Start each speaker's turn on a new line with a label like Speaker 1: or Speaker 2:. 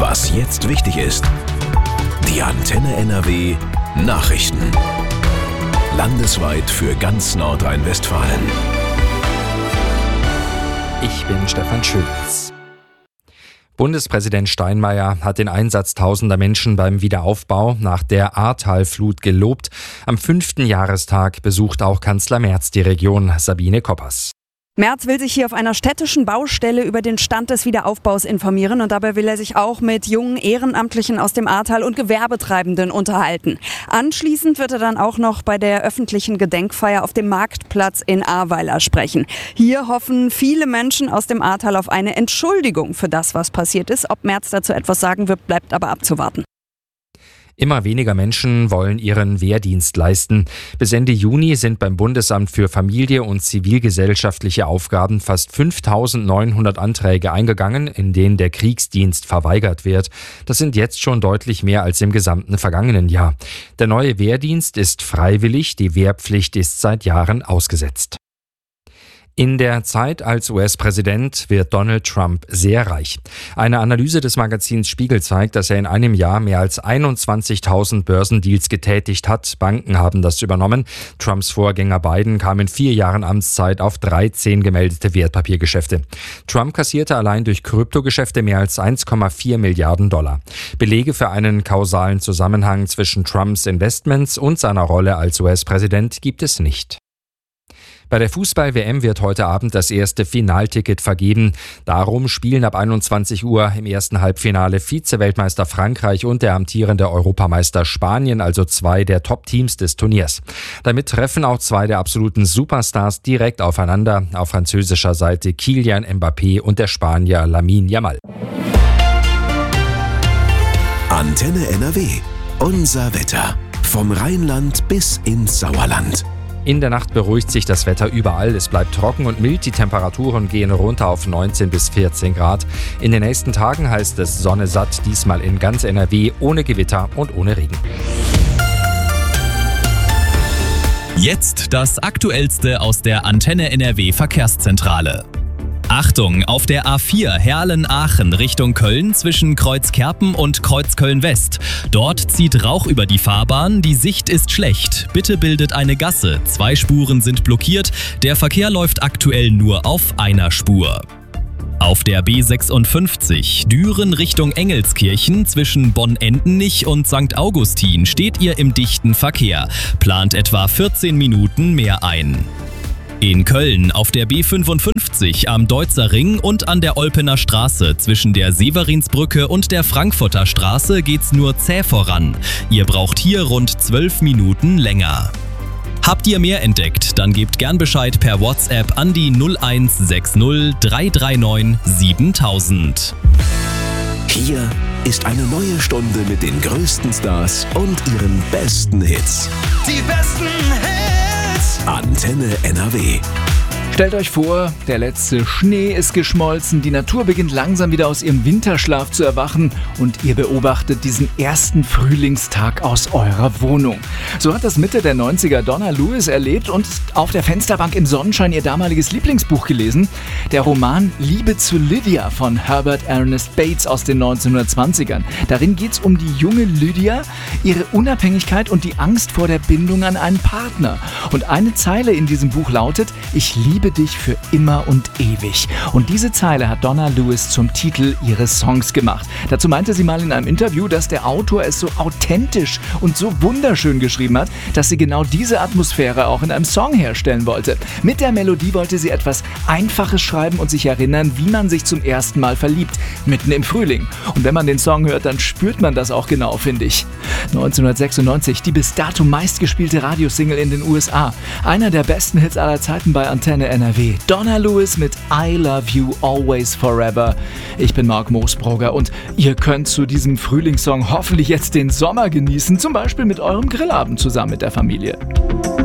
Speaker 1: Was jetzt wichtig ist. Die Antenne NRW Nachrichten. Landesweit für ganz Nordrhein-Westfalen.
Speaker 2: Ich bin Stefan Schulz. Bundespräsident Steinmeier hat den Einsatz tausender Menschen beim Wiederaufbau nach der Ahrtal-Flut gelobt. Am 5. Jahrestag besucht auch Kanzler Merz die Region. Sabine Koppers.
Speaker 3: Merz will sich hier auf einer städtischen Baustelle über den Stand des Wiederaufbaus informieren und dabei will er sich auch mit jungen Ehrenamtlichen aus dem Ahrtal und Gewerbetreibenden unterhalten. Anschließend wird er dann auch noch bei der öffentlichen Gedenkfeier auf dem Marktplatz in Ahrweiler sprechen. Hier hoffen viele Menschen aus dem Ahrtal auf eine Entschuldigung für das, was passiert ist. Ob Merz dazu etwas sagen wird, bleibt aber abzuwarten.
Speaker 2: Immer weniger Menschen wollen ihren Wehrdienst leisten. Bis Ende Juni sind beim Bundesamt für Familie und zivilgesellschaftliche Aufgaben fast 5.900 Anträge eingegangen, in denen der Kriegsdienst verweigert wird. Das sind jetzt schon deutlich mehr als im gesamten vergangenen Jahr. Der neue Wehrdienst ist freiwillig, die Wehrpflicht ist seit Jahren ausgesetzt. In der Zeit als US-Präsident wird Donald Trump sehr reich. Eine Analyse des Magazins Spiegel zeigt, dass er in einem Jahr mehr als 21.000 Börsendeals getätigt hat. Banken haben das übernommen. Trumps Vorgänger Biden kam in 4 Jahren Amtszeit auf 13 gemeldete Wertpapiergeschäfte. Trump kassierte allein durch Kryptogeschäfte mehr als 1,4 Milliarden $. Belege für einen kausalen Zusammenhang zwischen Trumps Investments und seiner Rolle als US-Präsident gibt es nicht. Bei der Fußball-WM wird heute Abend das erste Finalticket vergeben. Darum spielen ab 21 Uhr im ersten Halbfinale Vize-Weltmeister Frankreich und der amtierende Europameister Spanien, also 2 der Top-Teams des Turniers. Damit treffen auch 2 der absoluten Superstars direkt aufeinander. Auf französischer Seite Kylian Mbappé und der Spanier Lamine Yamal.
Speaker 1: Antenne NRW. Unser Wetter. Vom Rheinland bis ins Sauerland.
Speaker 2: In der Nacht beruhigt sich das Wetter überall. Es bleibt trocken und mild. Die Temperaturen gehen runter auf 19 bis 14 Grad. In den nächsten Tagen heißt es Sonne satt, diesmal in ganz NRW, ohne Gewitter und ohne Regen.
Speaker 4: Jetzt das Aktuellste aus der Antenne NRW Verkehrszentrale. Achtung, auf der A4 Herlen-Aachen Richtung Köln zwischen Kreuzkerpen und Kreuzköln-West. Dort zieht Rauch über die Fahrbahn, die Sicht ist schlecht. Bitte bildet eine Gasse, 2 Spuren sind blockiert, der Verkehr läuft aktuell nur auf einer Spur. Auf der B56 Düren Richtung Engelskirchen zwischen Bonn-Endenich und St. Augustin steht ihr im dichten Verkehr. Plant etwa 14 Minuten mehr ein. In Köln auf der B55 am Deutzer Ring und an der Olpener Straße zwischen der Severinsbrücke und der Frankfurter Straße geht's nur zäh voran. Ihr braucht hier rund 12 Minuten länger. Habt ihr mehr entdeckt, dann gebt gern Bescheid per WhatsApp an die 0160 339 7000.
Speaker 1: Hier ist eine neue Stunde mit den größten Stars und ihren besten Hits.
Speaker 5: Die besten Hits!
Speaker 1: Antenne NRW.
Speaker 6: Stellt euch vor, der letzte Schnee ist geschmolzen, die Natur beginnt langsam wieder aus ihrem Winterschlaf zu erwachen und ihr beobachtet diesen ersten Frühlingstag aus eurer Wohnung. So hat das Mitte der 90er Donna Lewis erlebt und auf der Fensterbank im Sonnenschein ihr damaliges Lieblingsbuch gelesen. Der Roman Liebe zu Lydia von Herbert Ernest Bates aus den 1920ern. Darin geht es um die junge Lydia, ihre Unabhängigkeit und die Angst vor der Bindung an einen Partner. Und eine Zeile in diesem Buch lautet: Ich liebe dich für immer und ewig. Und diese Zeile hat Donna Lewis zum Titel ihres Songs gemacht. Dazu meinte sie mal in einem Interview, dass der Autor es so authentisch und so wunderschön geschrieben hat, dass sie genau diese Atmosphäre auch in einem Song herstellen wollte. Mit der Melodie wollte sie etwas Einfaches schreiben und sich erinnern, wie man sich zum ersten Mal verliebt, mitten im Frühling. Und wenn man den Song hört, dann spürt man das auch genau, finde ich. 1996, die bis dato meistgespielte Radiosingle in den USA. Einer der besten Hits aller Zeiten bei Antenne NRW. Donna Lewis mit I Love You Always Forever. Ich bin Marc Moosbrugger und ihr könnt zu diesem Frühlingssong hoffentlich jetzt den Sommer genießen, zum Beispiel mit eurem Grillabend zusammen mit der Familie.